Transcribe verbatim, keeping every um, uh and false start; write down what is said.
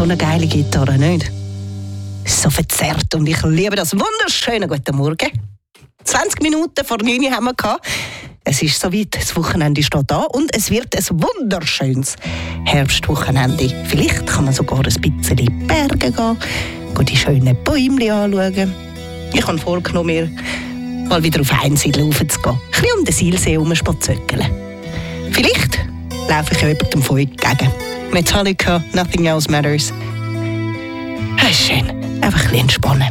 So eine geile Gitarre, nicht? So verzerrt und ich liebe das. Wunderschönen guten Morgen. zwanzig Minuten vor neun haben wir gehabt. Es ist soweit, das Wochenende steht an und es wird ein wunderschönes Herbstwochenende. Vielleicht kann man sogar ein bisschen in die Berge gehen, gehen die schönen Bäume anschauen. Ich habe vorgenommen, mir mal wieder auf Einsiedel raufzugehen. Ein bisschen um den Silsee herumspazöckeln. Vielleicht laufe ich jemandem von euch entgegen. Metallica, Nothing Else Matters. Das ist schön. Einfach ein bisschen entspannen.